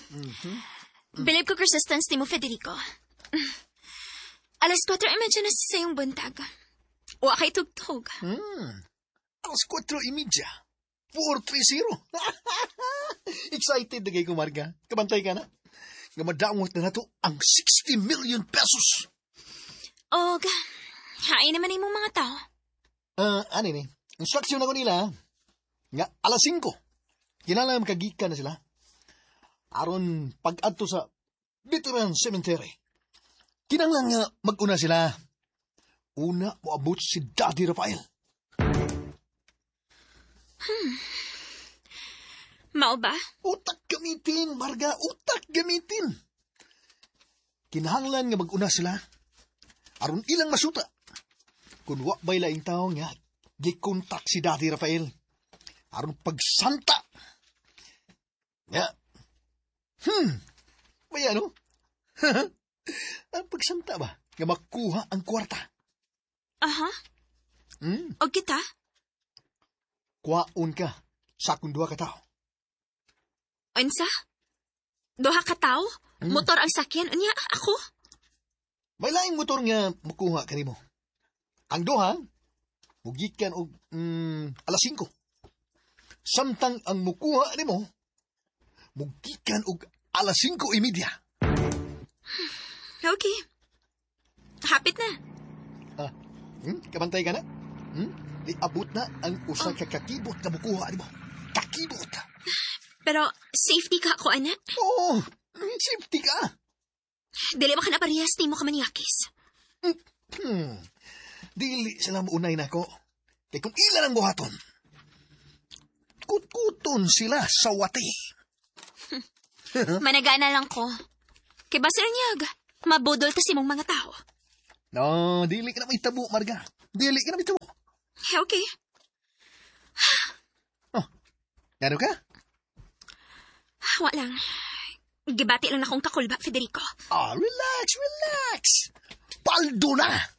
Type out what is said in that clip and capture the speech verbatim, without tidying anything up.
Mm-hmm. Believe ko persistence ni mo, Federico. Alas kwatro imedya na sa yung buntag. Wa kay tugtog. Hmm. Alas kwatro imedya. four three zero. Excited na kayo, Marga. Kabantay ka na. Nga madamot na nato ang sixty million pesos. Og, hain naman yung mga tao. Ah, uh, ano ni? Instruction ako nila. Nga alas singko. Kinalam kagika na sila. Aron pag-adto sa Veteran Cemetery. Kinanglan nga mag-una sila. Una mo abot si Daddy Rafael. Hmm. Mao ba? Utak gamitin, Marga. Utak gamitin. Kinahanglan nga mag-una sila. Aron ilang masuta. Kung wa ba'y laing tao nga, gikontak si Daddy Rafael. Aron pagsanta. Nga. Hmm. May ano? Ang pagsanta ba? Nga makuha ang kwarta. Aha. Hmm. O kita? Kuwaon ka sa akong duha ka tao. Unsa? Duha ka tao? Hmm. Motor ang sakyan? Unya, ako? May laing motor nga makuha ka nimo. Ang duha, mugikan og mm, alas singko. Samtang ang mukuha nimo, mugikan og alas singko imedya. Okay. Hapit na. Ah, hmm? Kabantay ka na? Hmm? Iabot na ang usa ka kakibot na mukuha nimo. Kakibot. Pero safety ka ako, anak. Oo, oh, safety ka. Dili ba ka na parehas ni mo ka maniakis? Hmm. Dili sila maunay na ko. Kaya kung ilan ang buhaton, kutkuton sila sa wati. Managana lang ko. Kay Basir niyag, mabudol ta si mong mga tao. No, dili ka na may tabo, Marga. Dili ka na may tabo. Okay. Oh, gano ka? Wa lang. Gibati lang akong kakulba, Federico. Ah, relax, relax. Paldo na.